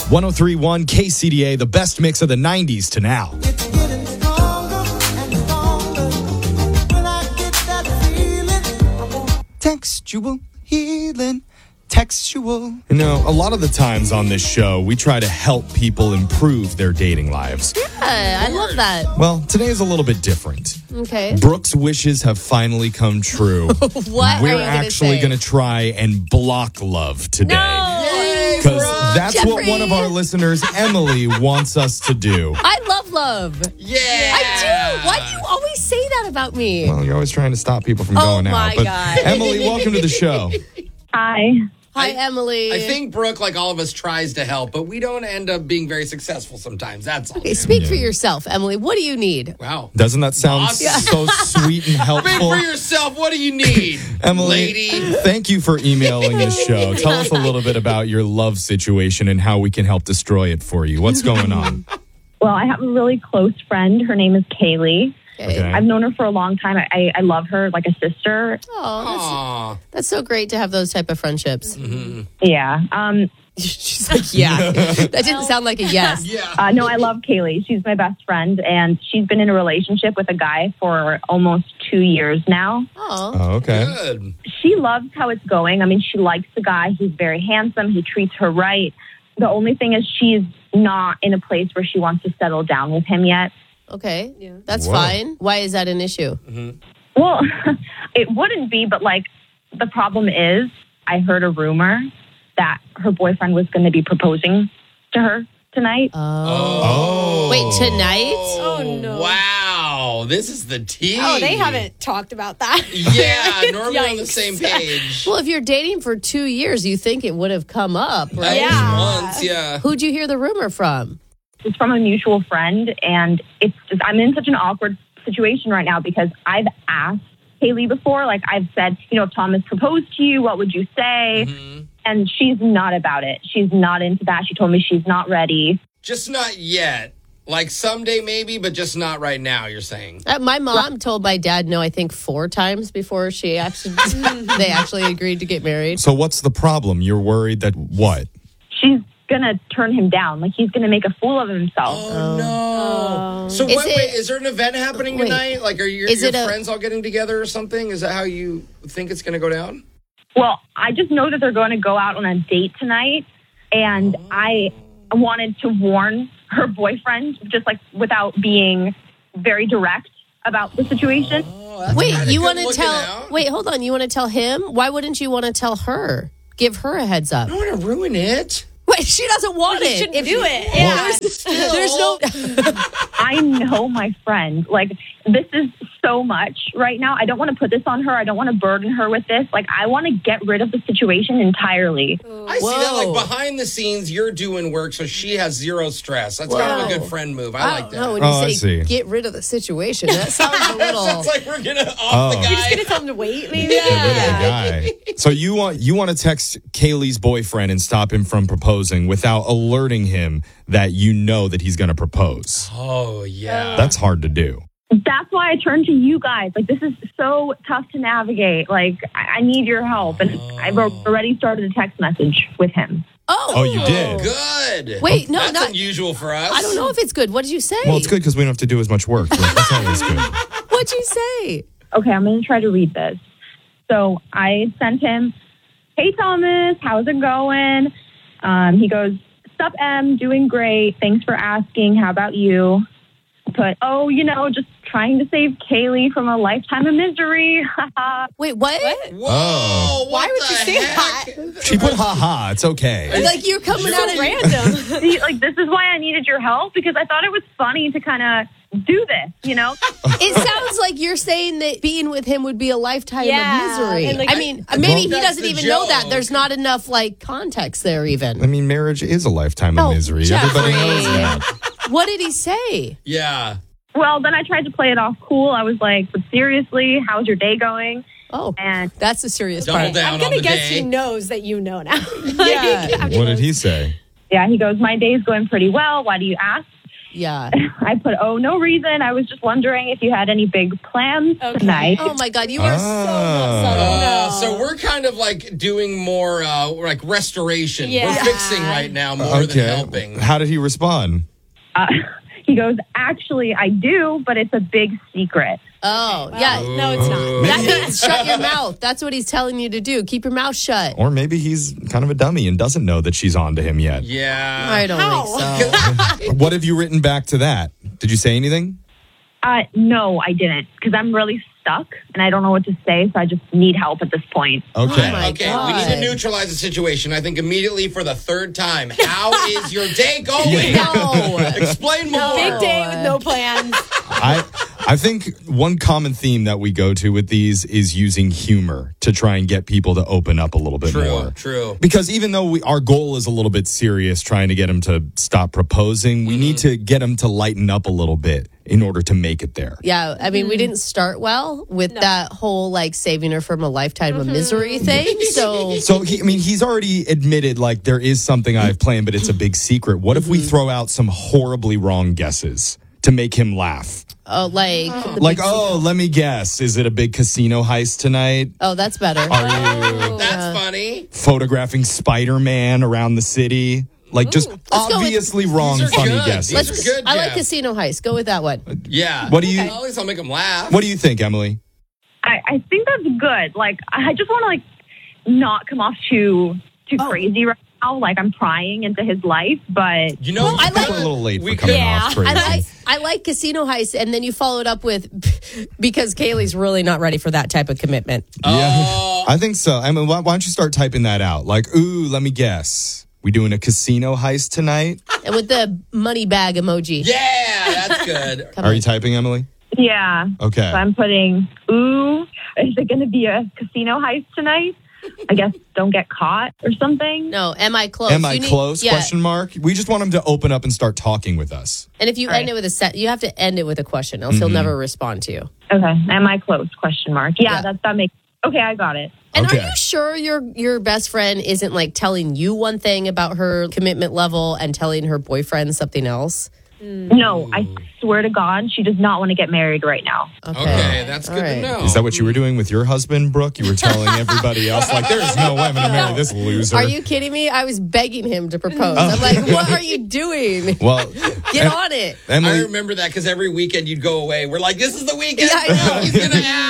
103.1 KCDA, the best mix of the 90s to now. It's getting stronger and stronger when I get that feeling. Textual healing. Textual. You know, a lot of the times on this show, we try to help people improve their dating lives. Yeah, I love that. Well, today is a little bit different. Okay. Brooke's wishes have finally come true. What We're are you actually going going to try and block love today. No! Because that's what Jeffrey. one of our listeners, Emily, wants us to do. I love love. Yeah. I do. Why do you always say that about me? Well, you're always trying to stop people from going my out. But God. Emily, welcome to the show. Hi. Hi, Emily. I think Brooke, like all of us, tries to help, but we don't end up being very successful sometimes. That's all. Okay, speak for yourself, Emily. What do you need? Wow. Doesn't that sound Awesome. so sweet and Speak helpful? for yourself. What do you need, Emily, lady? thank you for emailing the show. Tell us a little bit about your love situation and how we can help destroy it for you. What's going on? Well, I have a really close friend. Her name is Kaylee. Okay. Okay. I've known her for a long time. I love her like a sister. Oh, Aw. that's so great to have those type of friendships. Yeah. She's like, yeah. That didn't sound like a yes. Yeah. No, I love Kaylee. She's my best friend, and she's been in a relationship with a guy for almost 2 years now. Oh. Oh, okay. Good. She loves how it's going. I mean, she likes the guy. He's very handsome. He treats her right. The only thing is she's not in a place where she wants to settle down with him yet. Okay. Yeah. That's Whoa. fine. Why is that an issue? Well, it wouldn't be, but like the problem is I heard a rumor that her boyfriend was going to be proposing to her tonight. Oh. Wait, tonight? Oh, no. Wow. This is the tea. Oh, they haven't talked about that. Yeah, normally on the Yikes. same page. Well, if you're dating for 2 years, you think it would have come up, At right? least Yeah. once, yeah. Who'd you hear the rumor from? It's from a mutual friend, and it's just, I'm in such an awkward situation right now because I've asked Kaylee before. Like I've said, if Thomas proposed to you, what would you say? And she's not about it. She's not into that. She told me she's not ready. Just not yet. Like someday maybe, but just not right now, you're saying. My mom told my dad no, I think 4 times before they actually agreed to get married. So what's the problem? You're worried that what? She's gonna turn him down. Like he's gonna make a fool of himself. Oh, no. So Is wait, it- is there an event happening Wait. tonight? Like are your Is it a- friends all getting together or something? Is that how you think it's going to go down? Well, I just know that they're going to go out on a date tonight, and I wanted to warn her boyfriend, just like without being very direct about the situation. Oh, that's Wait, kinda you good want to looking tell? out. Wait, hold on. You want to tell him? Why wouldn't you want to tell her? Give her a heads up. I don't want to ruin it. Wait, she doesn't want You it. shouldn't If do you- it. Yeah. There's no. I know my friend. Like, this is so much right now. I don't want to put this on her. I don't want to burden her with this. Like, I want to get rid of the situation entirely. I see that Whoa. like behind the scenes, you're doing work, so she has zero stress. That's kind of a Whoa. good friend move. I I like don't that. know when Oh, I you say see. get rid of the situation. That sounds a little. It's like we're gonna off the Oh. guy. You're just going to tell them to wait, maybe? Get rid of the guy. So you want to text Kaylee's boyfriend and stop him from proposing without alerting him that you know that he's going to propose. Oh yeah. That's hard to do. That's why I turned to you guys. Like, this is so tough to navigate. Like, I need your help. And I've already started a text message with him. Oh, you did? Good. Wait, no, that's not- unusual for us. I don't know if it's good. What did you say? Well, it's good because we don't have to do as much work. That's always good. What'd you say? Okay, I'm going to try to read this. So I sent him, "Hey, Thomas, how's it going?" He goes, "Sup, Em, doing great. Thanks for asking. How about you?" I put, "Oh, just trying to save Kaylee from a lifetime of misery." Wait, what? Whoa. Oh. Why would what you the say heck? She put ha-ha. It's okay. Like you're coming out of Random. See, like, this is why I needed your help, because I thought it was funny to kind of do this, It sounds like you're saying that being with him would be a lifetime Yeah, of misery. and, like, I mean, maybe he that's doesn't the even know that. joke. There's not enough context there even. I mean, marriage is a lifetime of Oh, misery. Jeffrey. Everybody knows that. What did he say? Yeah. Well, then I tried to play it off cool. I was like, "But seriously, how's your day going?" Oh, And that's the serious Double part. down I'm on going the to guess day. he knows that you know now. Yeah. What did he say? yeah, he goes, "My day's going pretty well. Why do you ask?" Yeah. I put, oh, no reason. I was just wondering if you had any big plans tonight. Oh my God, you are so not subtle. So we're kind of like doing more like restoration. Yeah. We're fixing right now more than helping. How did he respond? He goes, actually, I do, but it's a big secret. Oh, yeah. No, it's not. That means shut your mouth. That's what he's telling you to do. Keep your mouth shut. Or maybe he's kind of a dummy and doesn't know that she's on to him yet. Yeah. I don't think so. What have you written back to that? Did you say anything? No, I didn't, because I'm really stuck and I don't know what to say, so I just need help at this point. Okay. Oh my Okay, God. we need to neutralize the situation. I think immediately for the third time. How is your day going? No. Explain more. Big day with no plans. I think one common theme that we go to with these is using humor to try and get people to open up a little bit more. True. Because even though our goal is a little bit serious, trying to get him to stop proposing, we need to get him to lighten up a little bit in order to make it there. Yeah, I mean, we didn't start well with that whole like saving her from a lifetime of misery thing. So He's already admitted like there is something I've planned, but it's a big secret. What if we throw out some horribly wrong guesses to make him laugh? Let me guess. Is it a big casino heist tonight? Oh, that's better. Are you That's funny. photographing Spider-Man around the city? Like just go with- obviously wrong, These are funny good. guesses. These are good, I like Jeff. Casino Heist. Go with that one. Yeah. What do you- Well, at least I'll make them laugh. What do you think, Emily? I think that's good. Like, I just want to, like, not come off too crazy right now. Like, I'm prying into his life, but... You know, I like- We're a little late We for coming could- off crazy. I like Casino Heist, and then you follow it up with because Kaylee's really not ready for that type of commitment. Yeah, I think so. I mean, why don't you start typing that out? Like, ooh, let me guess. We doing a casino heist tonight? And with the money bag emoji. Yeah, that's good. Are you typing, Emily? Yeah. Okay. So I'm putting, ooh, is it going to be a casino heist tonight? I guess don't get caught or something. No, am I close? Am I You need- close? Yeah. Question mark. We just want him to open up and start talking with us. And if you end it with you have to end it with a question, else he'll never respond to you. Okay. Am I close? Question mark. Yeah, Yeah. that makes... Okay, I got it. And Okay. are you sure your best friend isn't like telling you one thing about her commitment level and telling her boyfriend something else? No, I swear to God, she does not want to get married right now. Okay, that's good All right. to know. Is that what you were doing with your husband, Brooke? You were telling everybody else, like, there is no way I'm going to marry this loser. Are you kidding me? I was begging him to propose. I'm like, what are you doing? Well, Get on it. I Emily, remember that because every weekend you'd go away. We're like, this is the weekend. Yeah, I know. He's going to ask.